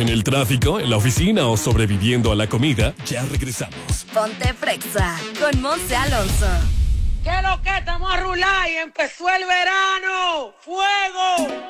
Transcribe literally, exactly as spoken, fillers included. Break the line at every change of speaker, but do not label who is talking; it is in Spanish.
en el tráfico, en la oficina o sobreviviendo a la comida, ya regresamos.
Ponte Frexa con Monse Alonso.
¿Qué es lo que? Estamos a rular y empezó el verano. ¡Fuego!